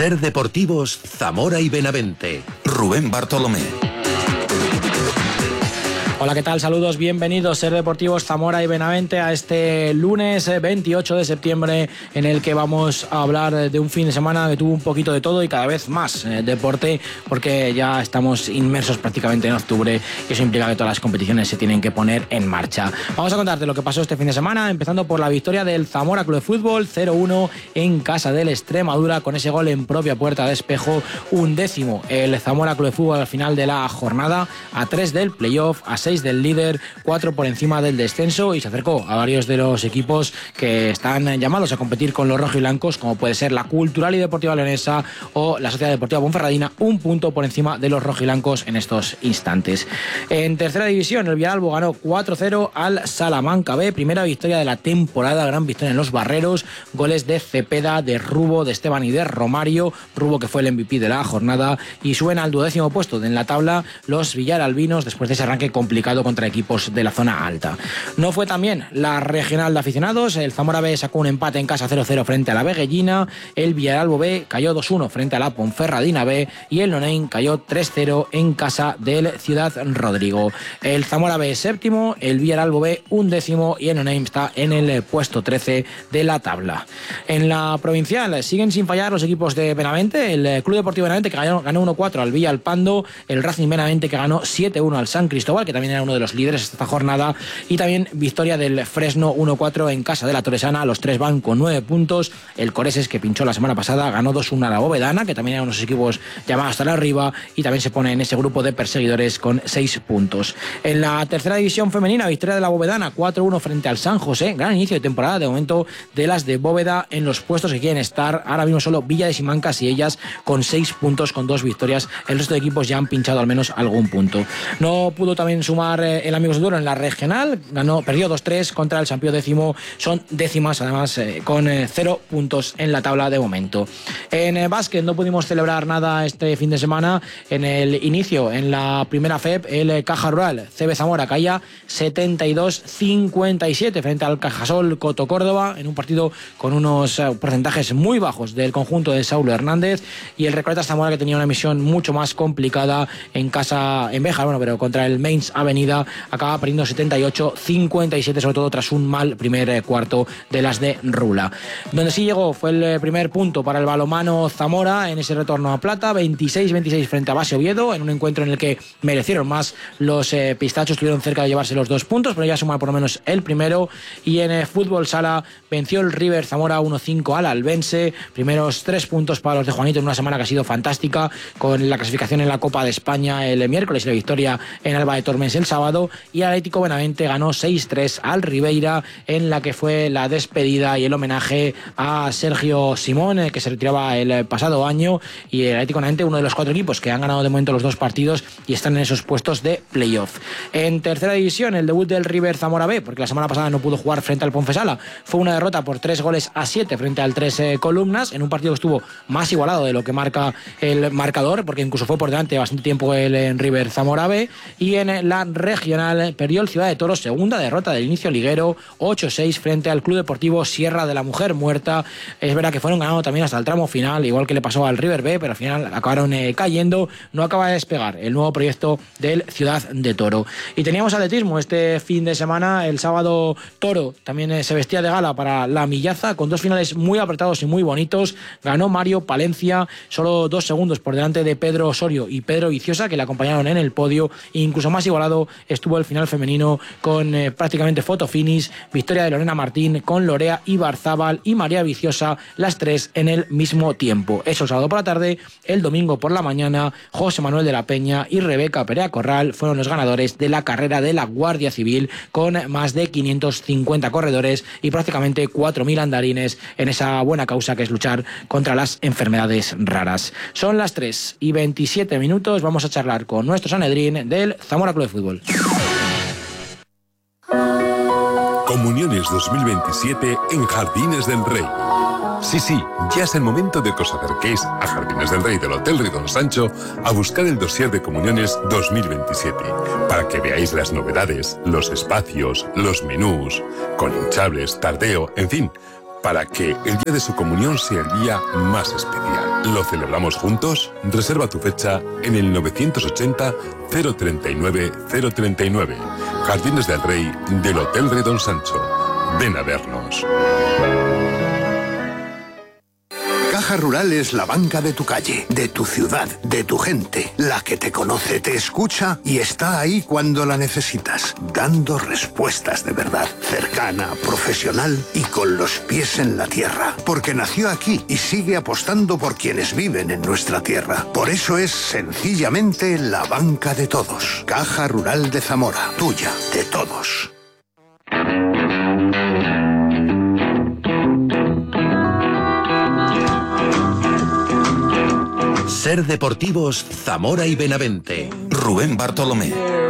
Ser Deportivos Zamora y Benavente. Rubén Bartolomé. Hola, ¿qué tal? Saludos, bienvenidos Ser Deportivos Zamora y Benavente a este lunes 28 de septiembre en el que vamos a hablar de un fin de semana que tuvo un poquito de todo y cada vez más deporte, porque ya estamos inmersos prácticamente en octubre y eso implica que todas las competiciones se tienen que poner en marcha. Vamos a contarte lo que pasó este fin de semana, empezando por la victoria del Zamora Club de Fútbol 0-1 en casa del Extremadura con ese gol en propia puerta de Espejo, 11º el Zamora Club de Fútbol al final de la jornada, a 3 del playoff, a 6 del líder, 4 por encima del descenso, y se acercó a varios de los equipos que están llamados a competir con los rojiblancos, como puede ser la Cultural y Deportiva Leonesa o la Sociedad Deportiva Ponferradina, un punto por encima de los rojiblancos en estos instantes. En tercera división, el Villaralbo ganó 4-0 al Salamanca B, primera victoria de la temporada, gran victoria en los Barreros, goles de Cepeda, de Rubo, de Esteban y de Romario, Rubo que fue el MVP de la jornada, y suben al 12º puesto en la tabla los villaralbinos después de ese arranque complicado contra equipos de la zona alta. No fue también la regional de aficionados, el Zamora B sacó un empate en casa 0-0 frente a la Veguellina, el Villaralbo B cayó 2-1 frente a la Ponferradina B y el Nonain cayó 3-0 en casa del Ciudad Rodrigo. El Zamora B séptimo, el Villaralbo B 11º y el Nonain está en el puesto 13 de la tabla. En la provincial siguen sin fallar los equipos de Benavente, el Club Deportivo Benavente que ganó 1-4 al Villalpando, el Racing Benavente que ganó 7-1 al San Cristóbal, que también era uno de los líderes esta jornada, y también victoria del Fresno 1-4 en casa de la Torresana. Los tres van con 9 puntos. El Coreses, que pinchó la semana pasada, ganó 2-1 a la Bovedana, que también eran unos equipos llamados hasta arriba, y también se pone en ese grupo de perseguidores con 6 puntos. En la tercera división femenina, victoria de la Bovedana 4-1 frente al San José. Gran inicio de temporada de momento de las de Bóveda en los puestos que quieren estar. Ahora mismo solo Villa de Simancas y ellas con 6 puntos, con 2 victorias. El resto de equipos ya han pinchado al menos algún punto. No pudo también sumar el Amigos de Duero en la regional, perdió 2-3 contra el San Pío X, son décimas además, con 0 puntos en la tabla de momento. En básquet no pudimos celebrar nada este fin de semana. En el inicio, en la primera FEP, el Caja Rural CB Zamora caía 72-57 frente al Cajasol Coto Córdoba, en un partido con unos porcentajes muy bajos del conjunto de Saulo Hernández, y el Recoletas Zamora, que tenía una misión mucho más complicada en casa, en Béjar, pero contra el Mainz Avenida, acaba perdiendo 78-57, sobre todo tras un mal primer cuarto de las de Rula. Donde sí llegó fue el primer punto para el balonmano Zamora en ese retorno a plata, 26-26 frente a Base Oviedo, en un encuentro en el que merecieron más los pistachos, estuvieron cerca de llevarse los 2 puntos, pero ya suma por lo menos el primero. Y en fútbol sala venció el River Zamora 1-5 al Albense, primeros 3 puntos para los de Juanito en una semana que ha sido fantástica, con la clasificación en la Copa de España el miércoles y la victoria en Alba de Tormes el sábado. Y el Atlético Benavente ganó 6-3 al Ribeira, en la que fue la despedida y el homenaje a Sergio Simón, que se retiraba el pasado año, y el Atlético Benavente, uno de los 4 equipos que han ganado de momento los 2 partidos y están en esos puestos de playoff. En tercera división, el debut del River Zamora B, porque la semana pasada no pudo jugar frente al Ponfesala, fue una derrota por 3-7 frente al 3 Columnas, en un partido que estuvo más igualado de lo que marca el marcador, porque incluso fue por delante bastante tiempo el River Zamora B. Y en la regional perdió el Ciudad de Toros, segunda derrota del inicio liguero, 8-6 frente al Club Deportivo Sierra de la Mujer Muerta. Es verdad que fueron ganando también hasta el tramo final, igual que le pasó al River B, pero al final acabaron cayendo. No acaba de despegar el nuevo proyecto del Ciudad de Toro. Y teníamos atletismo este fin de semana. El sábado Toro también se vestía de gala para la millaza, con 2 finales muy apretados y muy bonitos. Ganó Mario Palencia, solo 2 segundos por delante de Pedro Osorio y Pedro Viciosa, que le acompañaron en el podio. E incluso más igualado estuvo el final femenino, con prácticamente photo finish, victoria de Lorena Martín con Lorea Ibarzábal y María Viciosa, las 3 en el mismo tiempo. Eso el sábado por la tarde. El domingo por la mañana, José Manuel de la Peña y Rebeca Perea Corral fueron los ganadores de la carrera de la Guardia Civil, con más de 550 corredores y prácticamente 4.000 andarines en esa buena causa que es luchar contra las enfermedades raras. Son las 3:27, vamos a charlar con nuestro Sanedrín del Zamora Club de Fútbol. Comuniones 2027 en Jardines del Rey. Sí, ya es el momento de que os acerquéis a Jardines del Rey del Hotel Ridón Sancho a buscar el dossier de Comuniones 2027, para que veáis las novedades, los espacios, los menús, con hinchables, tardeo, en fin, para que el día de su comunión sea el día más especial. ¿Lo celebramos juntos? Reserva tu fecha en el 980-039-039. Jardines del Rey del Hotel Redon Sancho. Ven a vernos. Caja Rural es la banca de tu calle, de tu ciudad, de tu gente, la que te conoce, te escucha y está ahí cuando la necesitas, dando respuestas de verdad, cercana, profesional y con los pies en la tierra, porque nació aquí y sigue apostando por quienes viven en nuestra tierra. Por eso es sencillamente la banca de todos. Caja Rural de Zamora, tuya, de todos. Ser Deportivos Zamora y Benavente. Rubén Bartolomé.